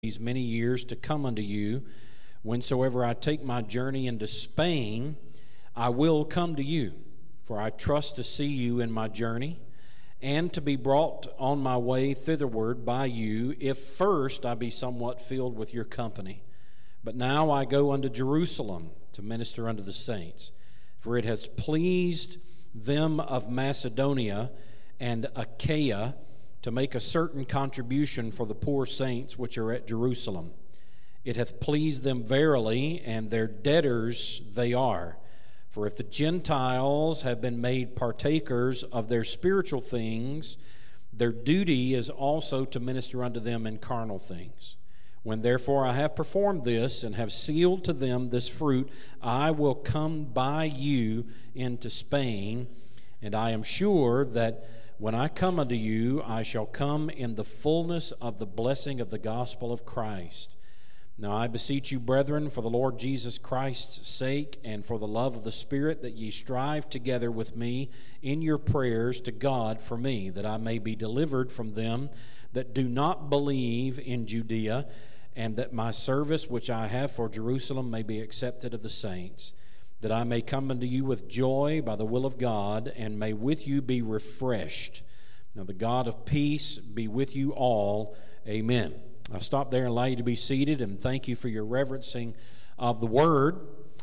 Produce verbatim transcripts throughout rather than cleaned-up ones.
these many years to come unto you. Whensoever I take my journey into Spain, I will come to you, for I trust to see you in my journey, and to be brought on my way thitherward by you, if first I be somewhat filled with your company. But now I go unto Jerusalem to minister unto the saints, for it has pleased them of Macedonia and Achaia to make a certain contribution for the poor saints which are at Jerusalem. It hath pleased them verily, and their debtors they are. For if the Gentiles have been made partakers of their spiritual things, their duty is also to minister unto them in carnal things. When therefore I have performed this, and have sealed to them this fruit, I will come by you into Spain, and I am sure that when I come unto you, I shall come in the fullness of the blessing of the gospel of Christ. Now I beseech you, brethren, for the Lord Jesus Christ's sake, and for the love of the Spirit, that ye strive together with me in your prayers to God for me, that I may be delivered from them that do not believe in Judea, and that my service which I have for Jerusalem may be accepted of the saints, that I may come unto you with joy by the will of God, and may with you be refreshed. Now the God of peace be with you all. Amen. I'll stop there and allow you to be seated, and thank you for your reverencing of the Word.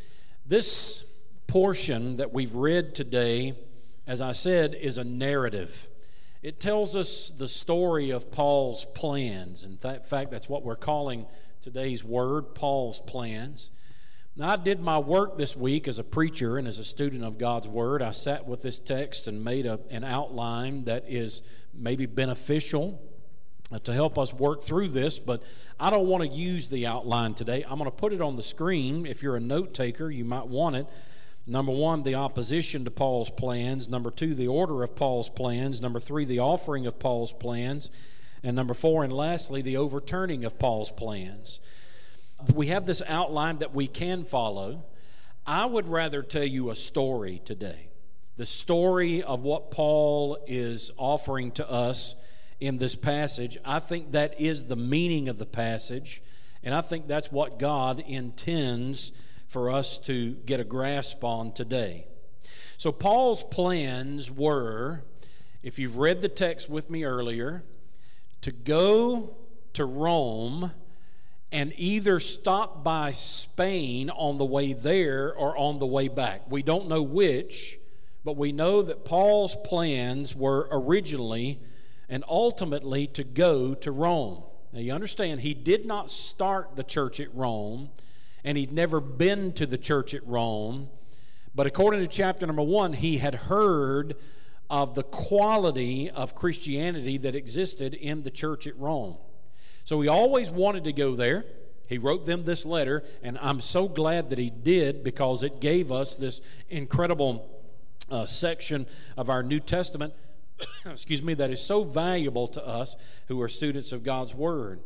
This portion that we've read today, as I said, is a narrative. It tells us the story of Paul's plans. In fact, that's what we're calling today's word, Paul's plans. Now, I did my work this week as a preacher and as a student of God's Word. I sat with this text and made a, an outline that is maybe beneficial uh, to help us work through this, but I don't want to use the outline today. I'm going to put it on the screen. If you're a note taker, you might want it. Number one, the opposition to Paul's plans. Number two, the order of Paul's plans. Number three, the offering of Paul's plans. And number four, and lastly, the overturning of Paul's plans. We have this outline that we can follow. I would rather tell you a story today. The story of what Paul is offering to us in this passage. I think that is the meaning of the passage, and I think that's what God intends for us to get a grasp on today. So Paul's plans were, if you've read the text with me earlier, to go to Rome and either stop by Spain on the way there or on the way back. We don't know which, but we know that Paul's plans were originally and ultimately to go to Rome. Now you understand, he did not start the church at Rome, and he'd never been to the church at Rome, but according to chapter number one, he had heard of the quality of Christianity that existed in the church at Rome. So he always wanted to go there. He wrote them this letter, and I'm so glad that he did, because it gave us this incredible uh, section of our New Testament, excuse me, that is so valuable to us who are students of God's Word.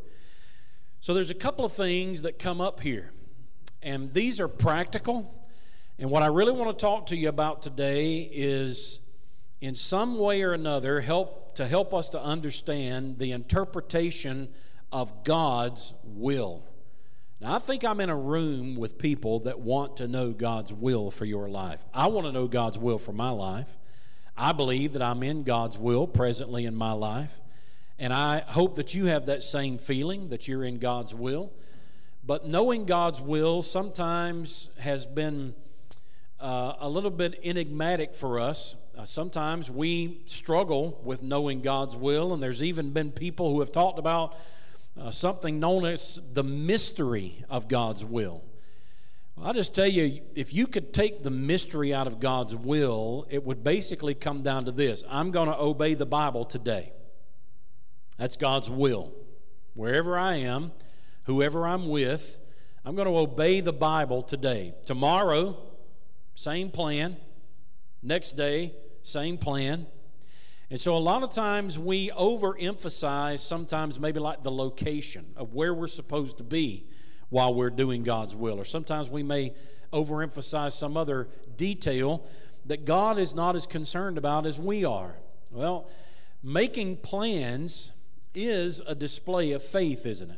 So there's a couple of things that come up here, and these are practical, and what I really want to talk to you about today is, in some way or another, help to help us to understand the interpretation of God's will. Now, I think I'm in a room with people that want to know God's will for your life. I want to know God's will for my life. I believe that I'm in God's will presently in my life, and I hope that you have that same feeling, that you're in God's will. But knowing God's will sometimes has been uh, a little bit enigmatic for us. Uh, sometimes we struggle with knowing God's will, and there's even been people who have talked about Uh, something known as the mystery of God's will. Well, I'll just tell you, if you could take the mystery out of God's will, it would basically come down to this: I'm going to obey the Bible today. That's God's will. Wherever I am, whoever I'm with, I'm going to obey the Bible today. Tomorrow, same plan. Next day, same plan. And so a lot of times we overemphasize, sometimes maybe like the location of where we're supposed to be while we're doing God's will. Or sometimes we may overemphasize some other detail that God is not as concerned about as we are. Well, making plans is a display of faith, isn't it?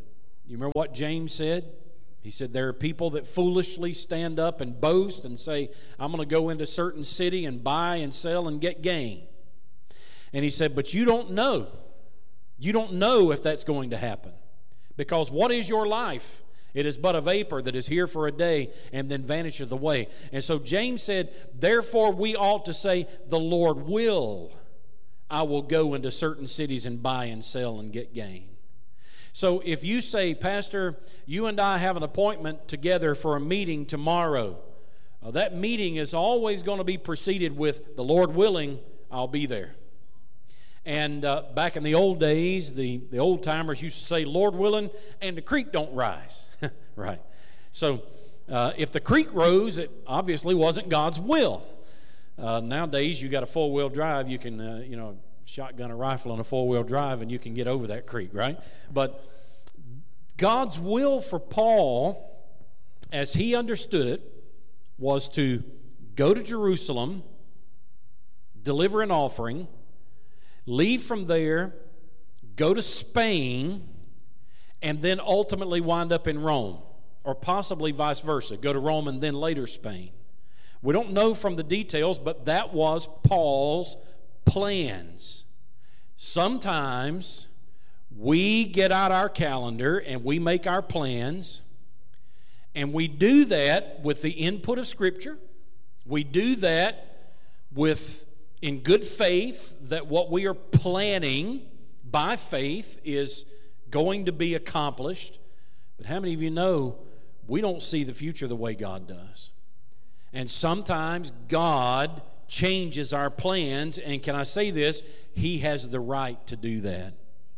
You remember what James said? He said, there are people that foolishly stand up and boast and say, I'm going to go into a certain city and buy and sell and get gain. And he said, but you don't know. You don't know if that's going to happen. Because what is your life? It is but a vapor that is here for a day and then vanisheth away. And so James said, therefore we ought to say, the Lord will. I will go into certain cities and buy and sell and get gain. So if you say, Pastor, you and I have an appointment together for a meeting tomorrow, uh, that meeting is always going to be preceded with, the Lord willing, I'll be there. And uh, back in the old days, the, the old-timers used to say, Lord willing, and the creek don't rise. Right. So uh, if the creek rose, it obviously wasn't God's will. Uh, nowadays, you got a four-wheel drive, you can, uh, you know, shotgun a rifle on a four-wheel drive and you can get over that creek, right? But God's will for Paul, as he understood it, was to go to Jerusalem, deliver an offering, leave from there, go to Spain, and then ultimately wind up in Rome, or possibly vice versa, go to Rome and then later Spain. We don't know from the details, but that was Paul's plans. Sometimes we get out our calendar and we make our plans, and we do that with the input of Scripture. We do that with in good faith that what we are planning by faith is going to be accomplished. But how many of you know we don't see the future the way God does? And sometimes God changes our plans, and can I say this? He has the right to do that.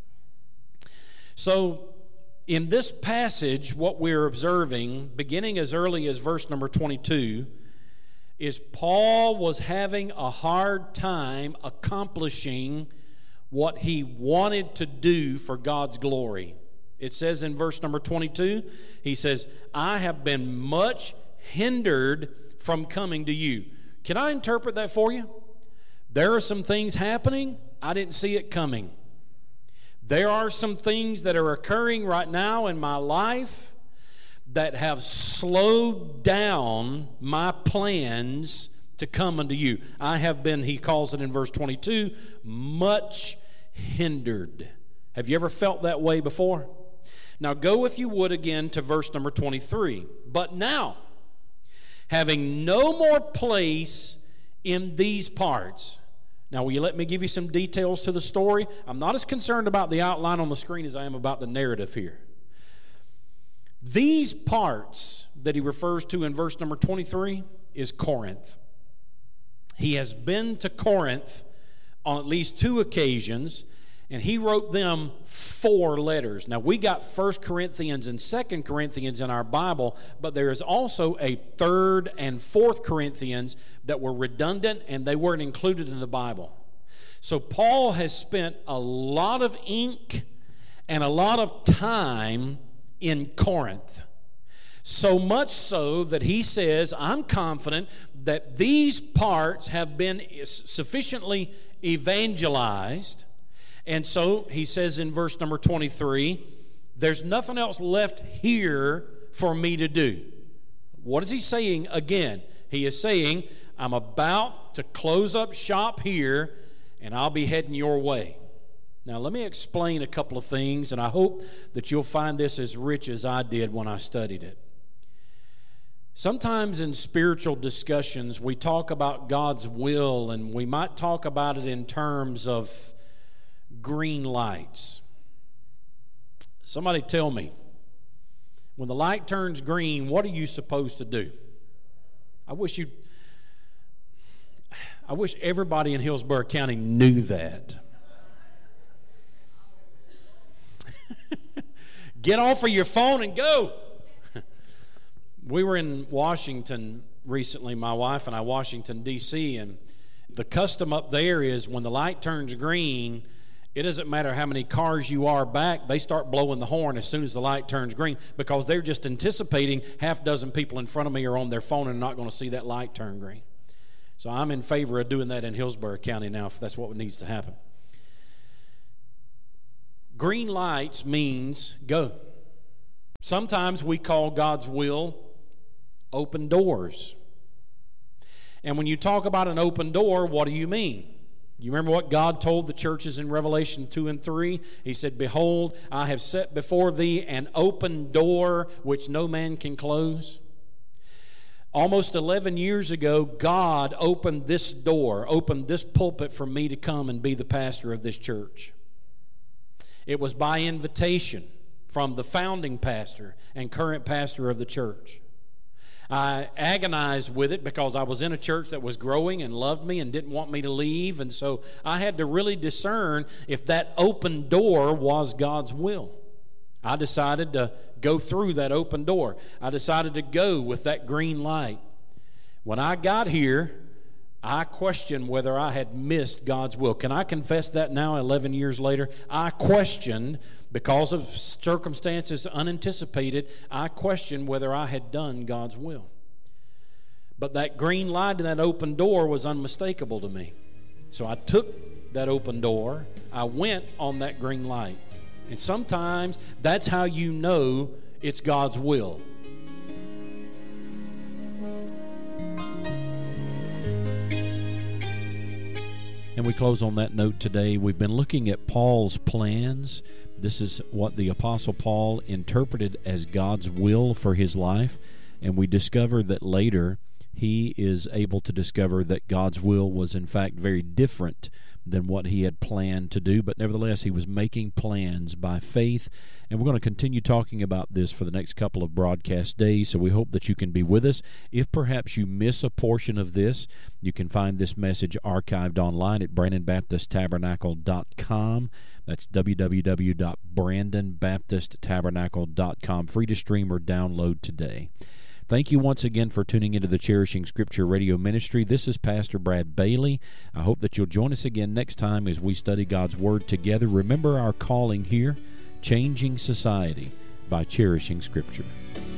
So in this passage, what we're observing, beginning as early as verse number twenty-two, is Paul was having a hard time accomplishing what he wanted to do for God's glory. It says in verse number twenty-two, he says, I have been much hindered from coming to you. Can I interpret that for you? There are some things happening, I didn't see it coming. There are some things that are occurring right now in my life that have slowed down my plans to come unto you. I have been, he calls it in verse twenty-two, much hindered. Have you ever felt that way before? Now go, if you would, again to verse number twenty-three. But now, having no more place in these parts. Now, will you let me give you some details to the story? I'm not as concerned about the outline on the screen as I am about the narrative here. These parts that he refers to in verse number twenty-three is Corinth. He has been to Corinth on at least two occasions, and he wrote them four letters. Now, we got First Corinthians and Second Corinthians in our Bible, but there is also a Third and Fourth Corinthians that were redundant, and they weren't included in the Bible. So Paul has spent a lot of ink and a lot of time in Corinth. So much so that he says, I'm confident that these parts have been sufficiently evangelized. And so he says in verse number twenty-three, there's nothing else left here for me to do. What is he saying again? He is saying, I'm about to close up shop here, and I'll be heading your way. Now, let me explain a couple of things, and I hope that you'll find this as rich as I did when I studied it. Sometimes in spiritual discussions, we talk about God's will, and we might talk about it in terms of green lights. Somebody tell me, when the light turns green, what are you supposed to do? I wish you I wish everybody in Hillsborough County knew that. Get off of your phone and go. We were in Washington recently, my wife and I, Washington, D C, and the custom up there is when the light turns green, it doesn't matter how many cars you are back, they start blowing the horn as soon as the light turns green, because they're just anticipating half dozen people in front of me are on their phone and not going to see that light turn green. So I'm in favor of doing that in Hillsborough County now, if that's what needs to happen. Green lights means go. Sometimes we call God's will open doors. And when you talk about an open door, what do you mean? You remember what God told the churches in Revelation two and three? He said, "Behold, I have set before thee an open door which no man can close." Almost eleven years ago, God opened this door, opened this pulpit for me to come and be the pastor of this church. It was by invitation from the founding pastor and current pastor of the church. I agonized with it because I was in a church that was growing and loved me and didn't want me to leave, and so I had to really discern if that open door was God's will. I decided to go through that open door. I decided to go with that green light. When I got here, I questioned whether I had missed God's will. Can I confess that now, eleven years later? I questioned, because of circumstances unanticipated, I questioned whether I had done God's will. But that green light and that open door was unmistakable to me. So I took that open door. I went on that green light. And sometimes that's how you know it's God's will. And we close on that note today. We've been looking at Paul's plans. This is what the Apostle Paul interpreted as God's will for his life. And we discover that later he is able to discover that God's will was in fact very different than what he had planned to do. But nevertheless, he was making plans by faith. And we're going to continue talking about this for the next couple of broadcast days, so we hope that you can be with us. If perhaps you miss a portion of this, you can find this message archived online at brandon baptist tabernacle dot com. That's w w w dot brandon baptist tabernacle dot com. Free to stream or download today. Thank you once again for tuning into the Cherishing Scripture Radio Ministry. This is Pastor Brad Bailey. I hope that you'll join us again next time as we study God's Word together. Remember our calling here, changing society by cherishing Scripture.